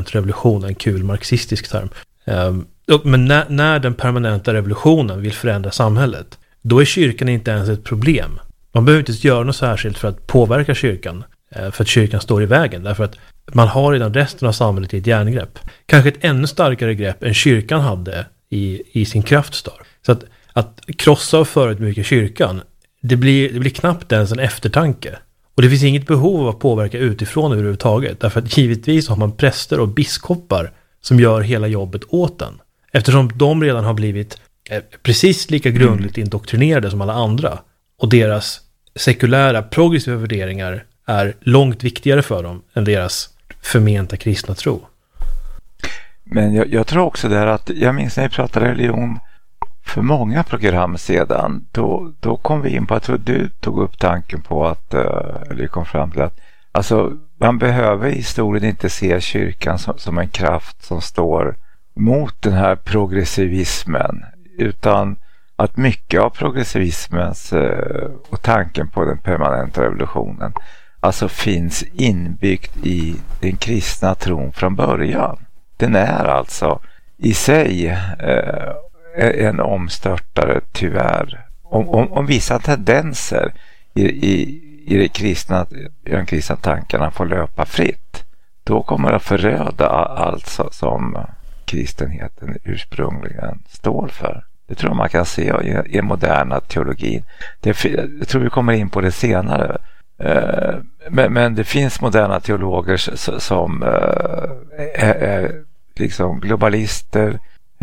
permanenta revolution, en kul marxistisk term. Men när den permanenta revolutionen vill förändra samhället, då är kyrkan inte ens ett problem. Man behöver inte göra något särskilt för att påverka kyrkan, för att kyrkan står i vägen, därför att man har redan resten av samhället i ett järngrepp. Kanske ett ännu starkare grepp än kyrkan hade i sin kraftstar. Så att krossa och förödmjuka kyrkan, det blir knappt ens en eftertanke. Och det finns inget behov av att påverka utifrån överhuvudtaget, därför att givetvis har man präster och biskopar som gör hela jobbet åt den. Eftersom de redan har blivit precis lika grundligt indoktrinerade som alla andra, och deras sekulära progressiva värderingar är långt viktigare för dem än deras förmenta kristna tro. Men jag tror också där att, jag minns när vi pratade religion för många program sedan, då kom vi in på, att du tog upp tanken på att, eller kom fram till att alltså, man behöver i historien inte se kyrkan som en kraft som står mot den här progressivismen, utan att mycket av progressivismens och tanken på den permanenta revolutionen alltså finns inbyggt i den kristna tron från början. Den är alltså i sig en omstörtare, tyvärr. Om vissa tendenser i de kristna tankarna får löpa fritt, då kommer det att föröda allt som kristenheten ursprungligen står för. Det tror jag man kan se i den moderna teologin. Jag tror vi kommer in på det senare. Men det finns moderna teologer som är liksom globalister,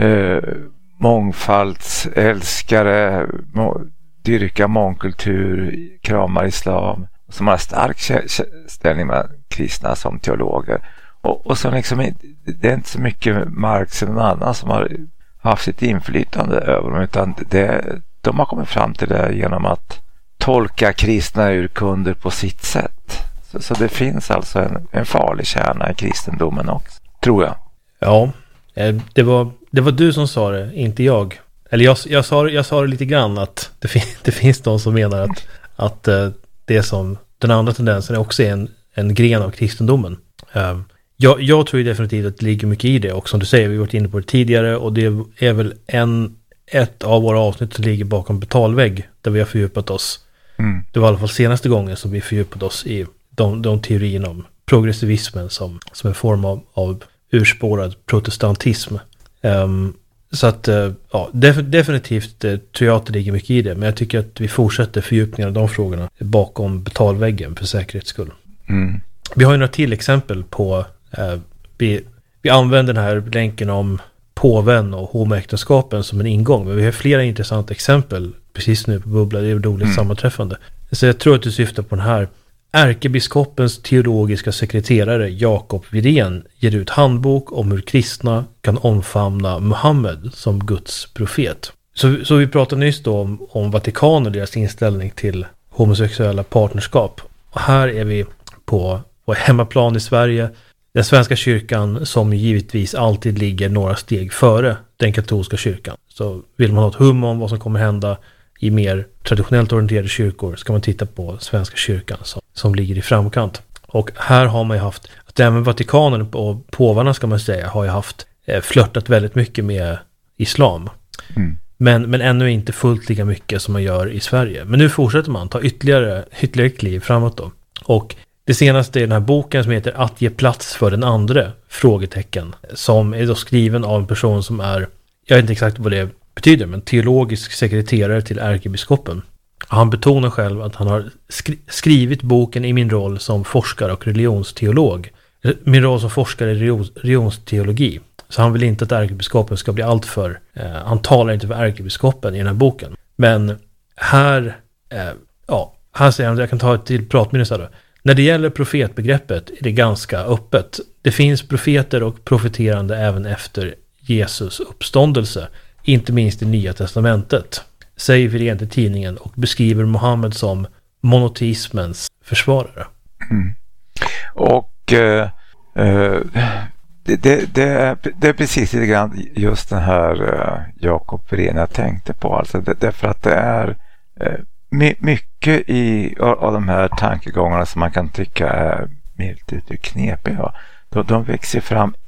mångfaldsälskare, dyrkar mångkultur, kramar islam, som har stark ställning med kristna som teologer. Och så liksom, det är inte så mycket Marx eller någon annan som har haft sitt inflytande över dem, utan de har kommit fram till det genom att tolka kristna urkunder på sitt sätt. Så det finns alltså en farlig kärna i kristendomen också, tror jag. Ja, det var du som sa det, inte jag. Eller jag sa det lite grann, att det finns de som menar att det som den andra tendensen är också en gren av kristendomen. Jag tror ju definitivt att det ligger mycket i det, och som du säger, vi har varit inne på det tidigare, och det är väl ett av våra avsnitt som ligger bakom betalvägg, där vi har fördjupat oss. Det var i alla fall senaste gången som vi fördjupat oss i de teorierna om progressivismen som en form av urspårad protestantism. Så att ja, definitivt tror jag att det ligger mycket i det, men jag tycker att vi fortsätter fördjupningen av de frågorna bakom betalväggen för säkerhets skull. Vi har ju några till exempel på vi använder den här länken om påven och homoäktenskapen som en ingång, men vi har flera intressanta exempel precis nu på Bubbla. Det är ett roligt sammanträffande. Så jag tror att du syftar på den här. Ärkebiskopens teologiska sekreterare Jakob Widén ger ut handbok om hur kristna kan omfamna Muhammed som Guds profet. Så vi pratade nyss då om Vatikanen och deras inställning till homosexuella partnerskap. Och här är vi på hemmaplan i Sverige. Den svenska kyrkan, som givetvis alltid ligger några steg före den katolska kyrkan. Så vill man ha ett hum om vad som kommer hända i mer traditionellt orienterade kyrkor, ska man titta på svenska kyrkan som ligger i framkant. Och här har man ju haft, att även Vatikanen och påvarna, ska man säga, har ju haft flörtat väldigt mycket med islam. Men ännu inte fullt lika mycket som man gör i Sverige. Men nu fortsätter man ta ytterligare kliv framåt då. Och det senaste är den här boken som heter Att ge plats för den andre? Frågetecken. Som är då skriven av en person som är, jag vet inte exakt vad det betyder, men teologisk sekreterare till ärkebiskopen. Han betonar själv att han har skrivit boken i min roll som forskare och religionsteolog. Min roll som forskare i religionsteologi. Så han vill inte att ärkebiskopen ska bli alltför... han talar inte för ärkebiskopen i den här boken. Men här säger han, jag kan ta ett till pratminne så här då. När det gäller profetbegreppet är det ganska öppet. Det finns profeter och profeterande även efter Jesus uppståndelse. Inte minst i Nya testamentet, säger Widén till tidningen, och beskriver Muhammed som monoteismens försvarare. Och det är precis lite grann just den här Jakob Widén jag tänkte på. Alltså därför att det är mycket av de här tankegångarna som man kan tycka är milt uttryckt knepiga. De växer fram